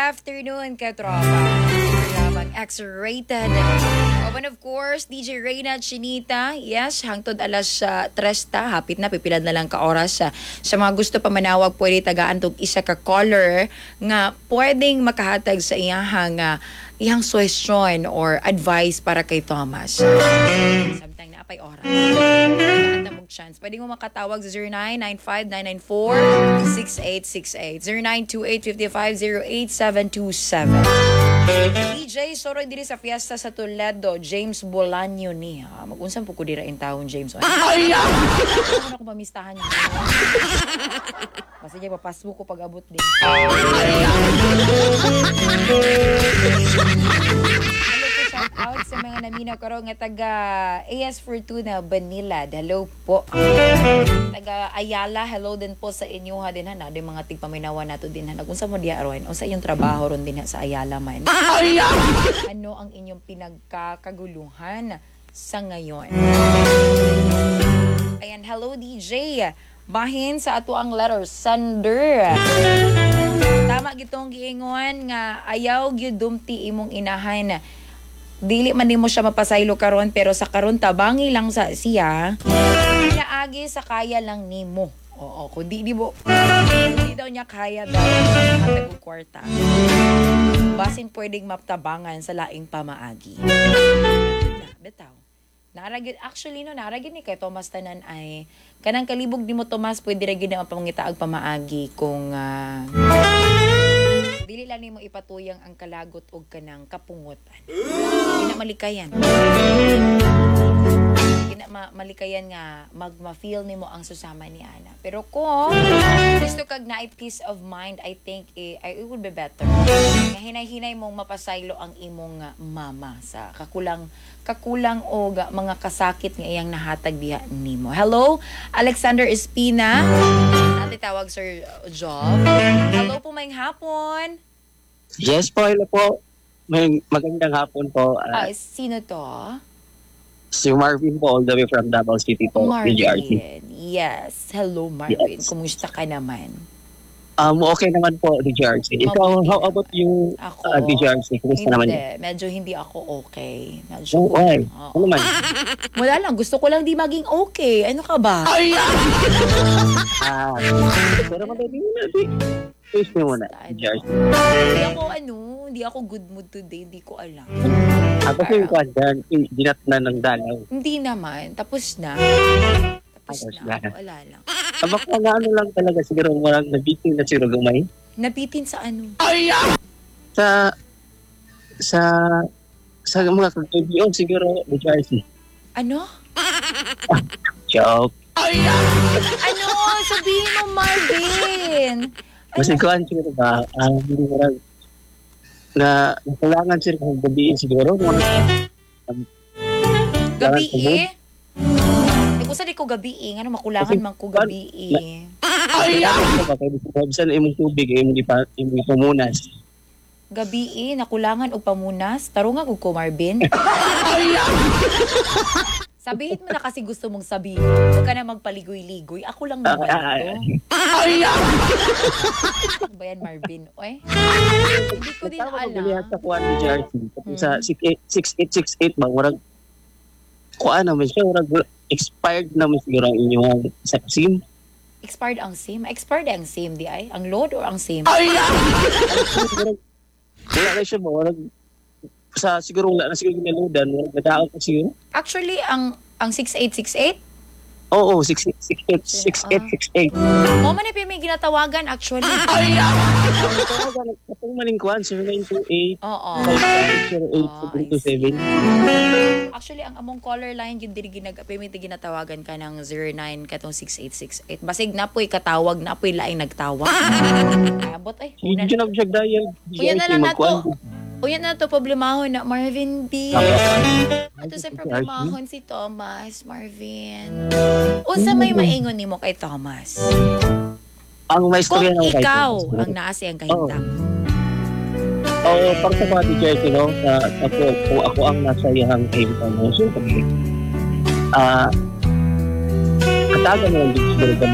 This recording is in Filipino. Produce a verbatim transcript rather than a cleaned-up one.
afternoon, katropa. Lamang X-rated. Oh, and of course, D J Reyna Chinita. Yes, hangtod alas uh, tresta. Hapit na, pipilad na lang ka oras. Uh, sa mga gusto pa manawag, pwede tagaan tog isa ka caller nga pwedeng makahatag sa iyahang uh, iyang suggestion or advice para kay Thomas. Samtang na apay oras. Anta mong chance. Pwede mo makatawag sa zero nine nine five nine nine four six eight six eight, zero nine two eight five five zero eight seven two seven. D J, soroy diri sa fiesta sa Toledo, James Bolaño ni. Ha? Mag-unsam po ko dira in taon, James. Ay! Ano na ko mamistahan niya? Kasi niya, papasbo ko pag abot din. Hello po, shout out sa mga namina ko nga taga A S Fortuna, Banilad. Hello po. Taga Ayala, hello din po sa inyo ha din ha. Na, mga tigpaminawa nato din ha. Nagunsa mo diya aron. O sa iyong trabaho ron din ha sa Ayala man. Ano ang inyong pinagkakaguluhan sa ngayon? Ayan, hello D J. Bahin sa ato ang letter, sender. Tama gitong giingon nga ayaw gyud dumti imong inahan. Dili man nimo siya mapasaylo karon pero sa karon tabangi lang sa siya. Pinaagi sa kaya lang nimo. Oo, kundi di mo, hindi daw niya kaya daw matag og kwarta. Basin pwedeng maptabangan sa laing pamaagi. Bitaw. Naragid actually no naragid ni kay Thomas tanan ay kanang kalibog nimo Thomas pwede ra gyud na pamangitaag pamaagi kung uh, dili lang nimo ipatuyang ang kalagot og kanang kapungutan. Ina malikayan. Ina ma- malikayan nga magma-feel nimo ang susama ni Ana. Pero kung gusto kag na peace of mind, I think eh, it would be better. Nga hinay-hinay mong mapasaylo ang imong uh, mama sa kakulang kakulang o ga, mga kasakit nga iyang nahatag diha nimo. Hello, Alexander Espina. Natin tawag Sir Job. Hello po, maying hapon. Yes po, hello po. May magandang hapon po. Uh, ah, sino to? Si Marvin po, all the way from Davao City po. Marvin. D J R C. Yes. Hello, Marvin. Yes. Kumusta ka naman? Um, okay naman po, D J R C. Ikaw, how about you, ako, uh, D J R C? Kumusta naman? Hindi. Medyo hindi ako okay. Medyo, Oh, why? oh. Ano naman? Wala lang. Gusto ko lang di maging okay. Ano ka ba? Ay! Ah, pero madali mo na, di. Please mo muna, D J R C. Hindi ako, ano, hindi ako good mood today. Hindi ko alam. Ah, kasi yung kwan dyan, dinat na ng dalaw. Hindi naman. Tapos na. Tapos Tapos na. na. Wala lang. Ah, baka na ano lang talaga, siguro walang nabitin na siguro gamay. Nabitin sa ano? Sa, sa, sa mga kagbiyon siguro, D J R C. Ano? Joke. Ano? Sabihin mo, Marvin. Kasi kuhan siguro ba, ang hindi mo lang, na kailangan sila kung gabiin siguro. Um, Gabi eh? Eh, kung saan ko gabi eh? Ano, makulangan Kasi- man ko gabi eh. Kailangan ko ba, kaya bisan imong tubig, imong ipa- imong ipamunas. Gabi eh, nakulangan o pamunas. Tarungan ko ko, Marvin. Sabihin mo na kasi gusto mong sabihin. Huwag ka na magpaligoy-ligoy. Ako lang naman Ah, ito. Ano ba yan, Marvin? Oy? Hindi ko din Tama ko alam. ganihan sa kuhan ni J R C. Tapos sa six eight six eight ba, warag, kuhan naman siya, warag expired naman siguro ang inyong sa SIM. Expired ang SIM? Expired ang SIM, di ay? Ang load or ang SIM? Wala na siya ba, warag, sa siguro wala na siguro ginaludan, warag nagdaan ko siguro. Actually, ang ang six eight six eight? Oo, six eight six eight six eight six eight. Mo man ni may ginatawagan actually. Kapag maling kuhan, zero nine two eight Oo. five five zero eight seven two seven. Actually, ang among caller line yun diri ginag may ginatawagan ka ng zero nine katong six eight six eight. Basig na po'y katawag na po'y laing nagtawag. Abot ay. Hindi dyan ako siya dial. Uyan na lang na to. Uyan na to problemahon na Marvin B. Ato sa problemahon si Thomas, Marvin. Unsa may maingon nimo kay Thomas? Ang may Kung istorya na ako ikaw ang naasi ang kahintang. Oo, para sa mga teacher, you know, na ako, kung ako ang nasa iyang kahintang mo, so, ah, katagan mo lang dito siguro